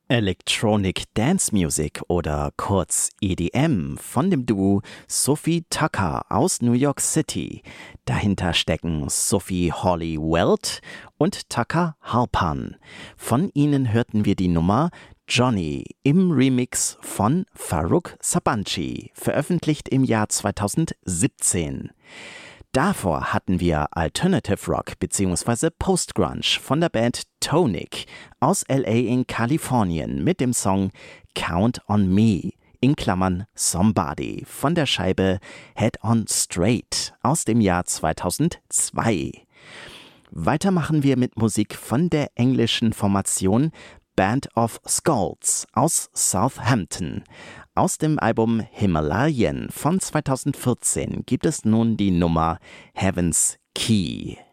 Electronic Dance Music oder kurz EDM von dem Duo Sophie Tucker aus New York City. Dahinter stecken Sophie Holly Welt und Tucker Halpan. Von ihnen hörten wir die Nummer Johnny im Remix von Farouk Sabanci, veröffentlicht im Jahr 2017. Davor hatten wir Alternative Rock bzw. Post-Grunge von der Band Tonic aus LA in Kalifornien mit dem Song Count on Me in Klammern Somebody von der Scheibe Head on Straight aus dem Jahr 2002. Weiter machen wir mit Musik von der englischen Formation Band of Skulls aus Southampton. Aus dem Album Himalayan von 2014 gibt es nun die Nummer Heaven's Key.